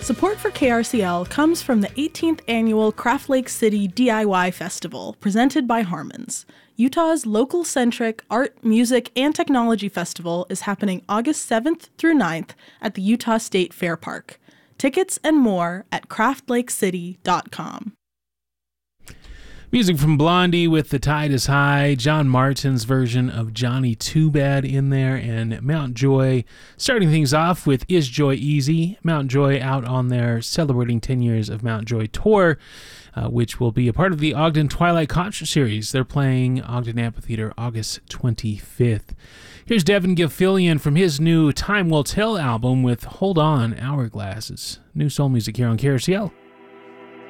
Support for KRCL comes from the 18th Annual Craft Lake City DIY Festival, presented by Harmons. Utah's local-centric art, music, and technology festival is happening August 7th through 9th at the Utah State Fair Park. Tickets and more at craftlakecity.com. Music from Blondie with The Tide is High, John Martin's version of Johnny Too Bad in there, and Mount Joy starting things off with Is Joy Easy? Mount Joy out on their Celebrating 10 Years of Mount Joy tour, which will be a part of the Ogden Twilight Concert Series. They're playing Ogden Amphitheater August 25th. Here's Devin Gilfillian from his new Time Will Tell album with Hold On, Hourglasses. New soul music here on KRCL.